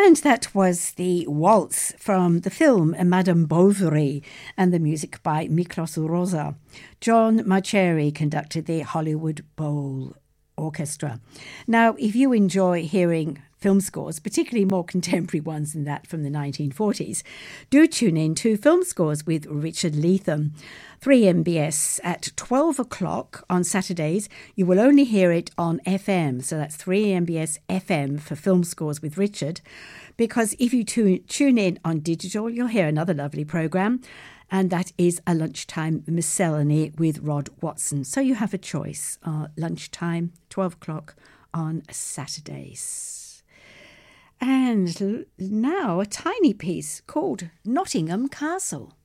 And that was the waltz from the film Madame Bovary and the music by Miklos Rosa. John Mauceri conducted the Hollywood Bowl Orchestra. Now, if you enjoy hearing film scores, particularly more contemporary ones than that from the 1940s, do tune in to Film Scores with Richard Leatham, 3MBS at 12 o'clock on Saturdays. You will only hear it on FM, so that's 3MBS FM for Film Scores with Richard, because if you tune in on digital, you'll hear another lovely programme, and that is a lunchtime miscellany with Rod Watson. So you have a choice, lunchtime, 12 o'clock on Saturdays. And now a tiny piece called Nottingham Castle.